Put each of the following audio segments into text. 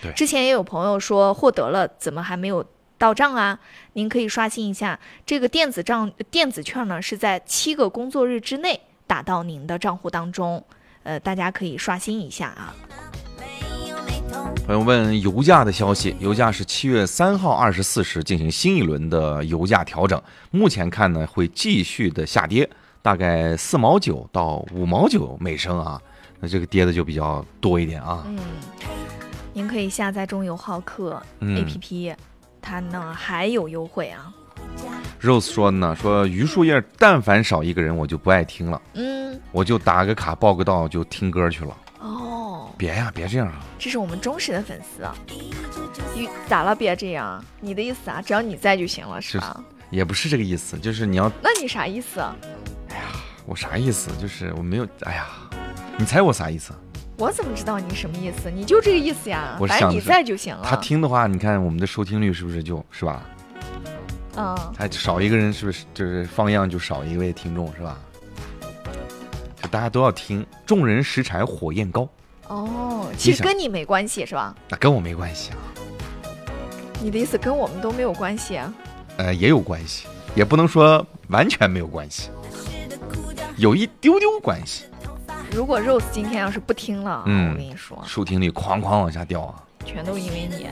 对， 之前也有朋友说获得了，怎么还没有到账啊？您可以刷新一下，这个电子券呢是在7个工作日之内打到您的账户当中，大家可以刷新一下啊。 朋友问油价的消息，油价是7月3号24时进行新一轮的油价调整，目前看呢会继续的下跌，大概4毛9到5毛9每升啊，那这个跌的就比较多一点啊。 您可以下载中油浩克 APP，它呢还有优惠啊。 Rose 说呢，说榆树叶但凡少一个人我就不爱听了，我就打个卡报个到就听歌去了。别呀，别这样啊！ 这是我们忠实的粉丝啊。咋了？别这样，你的意思啊？只要你在就行了，是吧？ 也不是这个意思，就是你要…… 那你啥意思啊？ 哎呀，我啥意思？就是我没有……哎呀，你猜我啥意思？ 我怎么知道你什么意思？你就这个意思呀， 反正你在就行了。 他听的话，你看我们的收听率是不是就是吧？他少一个人是不是就是放样就少一位听众是吧？就大家都要听，众人拾柴火焰高。 其实跟你没关系是吧？ 那跟我没关系啊。 你的意思跟我们都没有关系啊？ 也有关系，也不能说完全没有关系，有一丢丢关系。 如果 Rose 今天要是不听了，我跟你说， 收听率哐哐往下掉啊！ 全都因为你。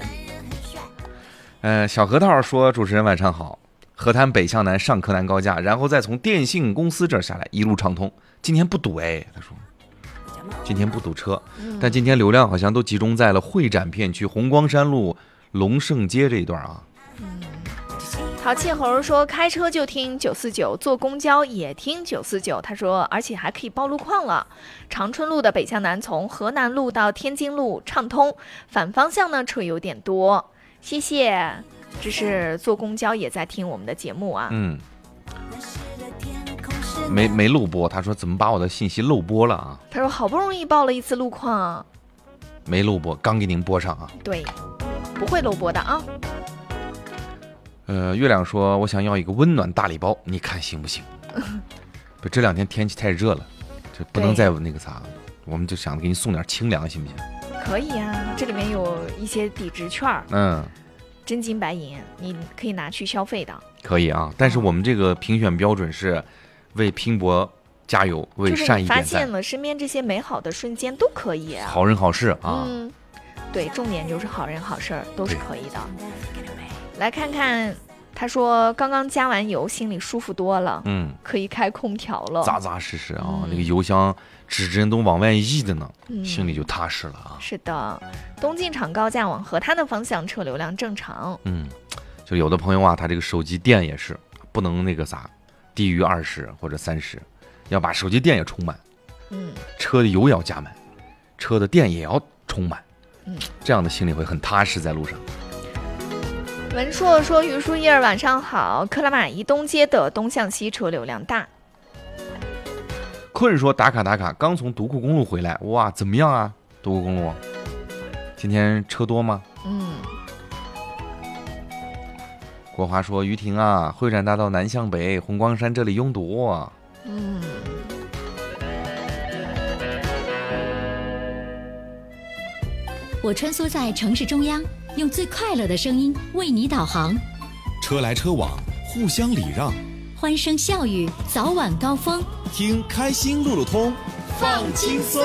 小核桃说：“主持人晚上好，河滩北向南上柯南高架，然后再从电信公司这儿下来，一路畅通。今天不堵哎，他说。”今天不堵车，但今天流量好像都集中在了会展片区红光山路龙盛街这一段啊。 淘气猴说开车就听949，坐公交也听949。他说而且还可以报路况了。长春路的北向南从河南路到天津路畅通，反方向呢车有点多。谢谢，这是坐公交也在听我们的节目啊。 没漏播，他说怎么把我的信息漏播了啊？ 他说好不容易报了一次路况， 没漏播，刚给您播上啊。 对，不会漏播的啊。 月亮说我想要一个温暖大礼包，你看行不行？不，这2天天气太热了，这不能再那个啥，我们就想给你送点清凉，行不行？ 可以啊，这里面有一些抵值券，真金白银，你可以拿去消费的。 可以啊，但是我们这个评选标准是为拼搏加油，为善意点赞。 发现了身边这些美好的瞬间都可以啊， 好人好事啊。 对，重点就是好人好事都是可以的。来看看，他说刚刚加完油，心里舒服多了，可以开空调了， 扎扎实实啊，那个油箱指针都往外溢的呢，心里就踏实了啊。 是的，东进场高架往河滩的方向车流量正常。 就有的朋友啊，他这个手机电也是不能那个啥，低于20或者30，要把手机电也充满，车的油也要加满，车的电也要充满，这样的心里会很踏实在路上。 文硕说榆树叶晚上好，克拉玛依东街的东向西车流量大。 困说打卡打卡，刚从独库公路回来，哇，怎么样啊？独库公路今天车多吗？国华说于婷啊，会展大道南向北，红光山这里拥堵。 我穿梭在城市中央，用最快乐的声音为你导航。 车来车往，互相礼让， 欢声笑语，早晚高峰。 听开心路路通，放轻松。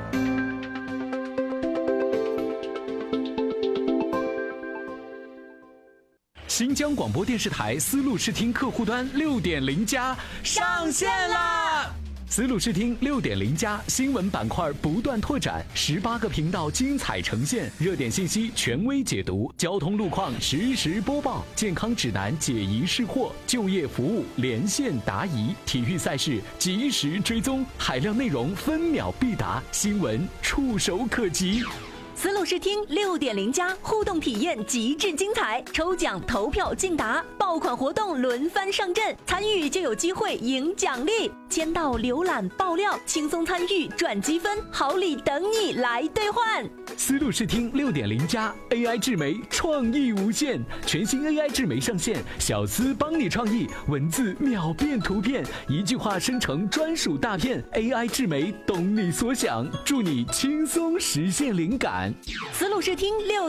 新疆广播电视台丝路视听客户端6.0+上线啦！丝路视听6.0+新闻板块不断拓展，18个频道精彩呈现，热点信息权威解读，交通路况实时播报，健康指南解疑释惑，就业服务连线答疑，体育赛事及时追踪，海量内容分秒必达，新闻触手可及。 丝路视听6.0+互动体验极致精彩，抽奖投票竞答，爆款活动轮番上阵，参与就有机会赢奖励，签到浏览爆料，轻松参与赚积分，好礼等你来兑换。 丝路视听6.0+ AI 智媒创意无限，全新 AI 智媒上线，小丝帮你创意，文字秒变图片，一句话生成专属大片， AI 智媒懂你所想，助你轻松实现灵感。 丝路视听6